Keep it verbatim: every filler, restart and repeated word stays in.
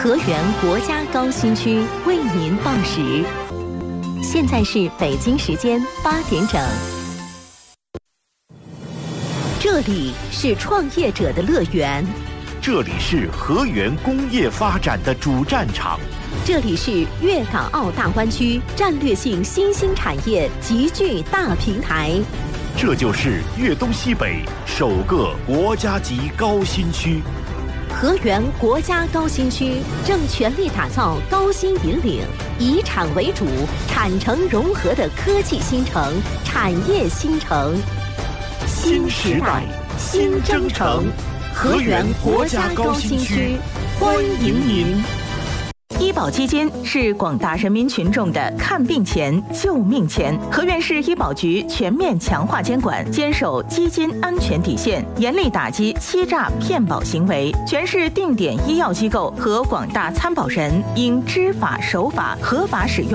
河源国家高新区为您报时，现在是北京时间八点整。这里是创业者的乐园， 这里是河源工业发展的主战场， 这里是粤港澳大湾区战略性新兴产业集聚大平台， 这就是粤东西北首个国家级高新区。 河源国家高新区正全力打造高新引领、以产为主、产城融合的科技新城、产业新城。 新时代，新征程，河源国家高新区，欢迎您。 医保基金是广大人民群众的看病钱、救命钱。河源市医保局全面强化监管，坚守基金安全底线，严厉打击欺诈骗保行为。全市定点医药机构和广大参保人应知法守法，合法使用